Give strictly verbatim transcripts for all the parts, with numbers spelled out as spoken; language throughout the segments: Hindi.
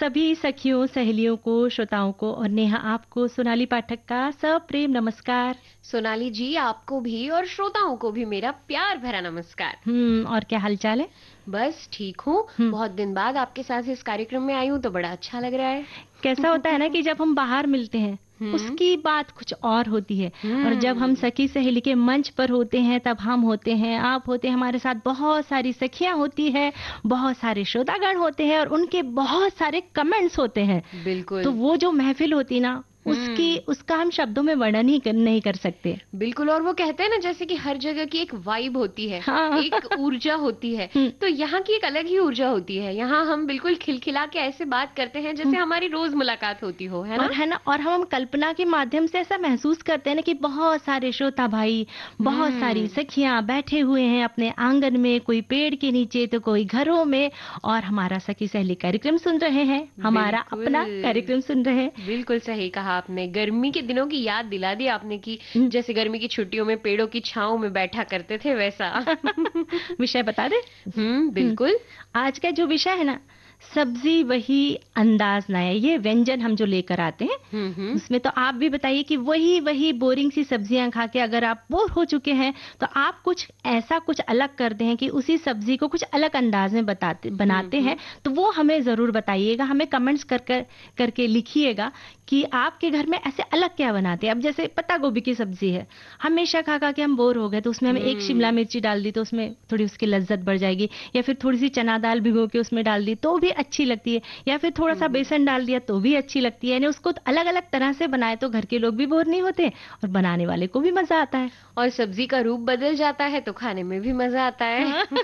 सभी सखियों, सहेलियों को, श्रोताओं को और नेहा आपको सोनाली पाठक का सप्रेम नमस्कार। सोनाली जी, आपको भी और श्रोताओं को भी मेरा प्यार भरा नमस्कार। हम्म और क्या हालचाल है? बस ठीक हूँ। हम्म बहुत दिन बाद आपके साथ इस कार्यक्रम में आई हूँ तो बड़ा अच्छा लग रहा है। कैसा होता है ना कि जब हम बाहर मिलते हैं हम्म उसकी बात कुछ और होती है, और जब हम हम्म सखी सहेली के मंच पर होते हैं तब हम होते हैं, आप होते हैं, हमारे साथ बहुत सारी सखियां होती है, बहुत सारे श्रोतागण होते हैं और उनके बहुत सारे कमेंट्स होते हैं। तो बिल्कुल। वो जो महफिल होती ना, उसकी हम्म उसका हम शब्दों में वर्णन ही कर, नहीं कर सकते। बिल्कुल। और वो कहते हैं ना, जैसे कि हर जगह की एक वाइब होती है, हाँ। एक ऊर्जा होती है। हम्म, तो यहाँ की एक अलग ही ऊर्जा होती है। यहाँ हम बिल्कुल खिलखिला के ऐसे बात करते हैं जैसे हम्म। हमारी रोज मुलाकात होती हो, है और ना? है ना, और हम कल्पना के माध्यम से ऐसा महसूस करते हैं ना कि बहुत सारे श्रोता भाई, बहुत सारी हम्म सखियां बैठे हुए हैं अपने आंगन में, कोई पेड़ के नीचे तो कोई घरों में, और हमारा सखी सहेली कार्यक्रम सुन रहे हैं, हमारा बिल्कुल। अपना कार्यक्रम सुन रहे हैं। बिल्कुल सही कहा आपने। गर्मी के दिनों की याद दिला दी आपने कि हम्म, जैसे गर्मी की छुट्टियों में पेड़ों की छांव में बैठा करते थे, वैसा। विषय बता दे। हम्म हम्म, बिल्कुल। आज का जो विषय है ना, सब्जी वही अंदाज नया, ये व्यंजन हम जो लेकर आते हैं हम्म हम्म उसमें तो आप भी बताइए कि वही वही बोरिंग सी सब्जियां खा के अगर आप बोर हो चुके हैं तो आप कुछ ऐसा कुछ अलग करते हैं कि उसी सब्जी को कुछ अलग अंदाज में बताते हम्म बनाते हैं, हम्म तो वो हमें जरूर बताइएगा, हमें कमेंट्स कर कर करके लिखिएगा कि आपके घर में ऐसे अलग क्या बनाते हैं। अब जैसे पत्ता गोभी की सब्जी है, हमेशा खा खा के हम बोर हो गए तो उसमें हमें एक शिमला हम्म मिर्ची डाल दी तो उसमें थोड़ी उसकी लज्जत बढ़ जाएगी, या फिर थोड़ी सी चना दाल भिगो के उसमें डाल दी तो भी अच्छी लगती है, या फिर थोड़ा सा हम्म बेसन डाल दिया तो भी अच्छी लगती है। यानी उसको अलग अलग तरह से बनाए तो घर के लोग भी बोर नहीं होते और बनाने वाले को भी मजा आता है। और सब्जी का रूप बदल जाता है तो खाने में भी मजा आता है। हाँ।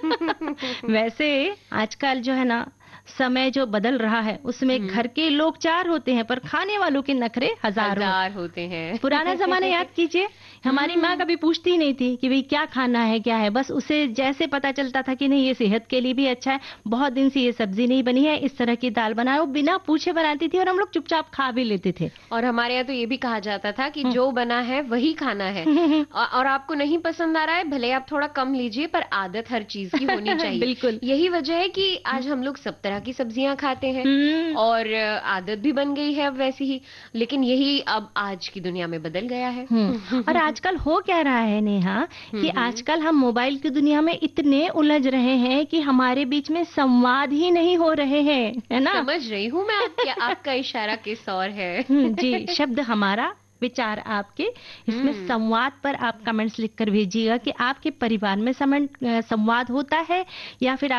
वैसे आजकल जो है ना, समय जो बदल रहा है उसमें हम्म घर के लोग चार होते हैं पर खाने वालों के नखरे हजार हो। हजार होते हैं। पुराना जमाना याद कीजिए, हमारी माँ हम्म कभी पूछती ही नहीं थी कि भाई क्या खाना है क्या है, बस उसे जैसे पता चलता था कि नहीं ये सेहत के लिए भी अच्छा है, बहुत दिन से ये सब्जी नहीं बनी है, इस तरह की दाल बनाओ, बिना पूछे बनाती थी और हम लोग चुपचाप खा भी लेते थे। और हमारे यहाँ तो ये भी कहा जाता था कि हम्म। जो बना है वही खाना है। औ- और आपको नहीं पसंद आ रहा है, भले आप थोड़ा कम लीजिए, पर आदत हर चीज की होनी चाहिए। बिल्कुल। यही वजह है कि आज हम लोग सब तरह की सब्जियां खाते हैं। हम्म और अ, आदत भी बन गई है अब वैसी ही। लेकिन यही अब आज की दुनिया में बदल गया है। हम्म और हम्म आजकल हो क्या रहा है नेहा, कि हम्म आजकल हम मोबाइल की दुनिया में इतने उलझ रहे हैं कि हमारे बीच में संवाद ही नहीं हो रहे हैं, है ना? समझ रही हूँ मैं। आपके आपका इशारा किस और है? हम्म जी, शब्द हमारा, विचार आपके, इसमें हम्म संवाद पर आप कमेंट्स लिखकर भेजिएगा कि आपके परिवार में समन- अ, संवाद होता है, या फिर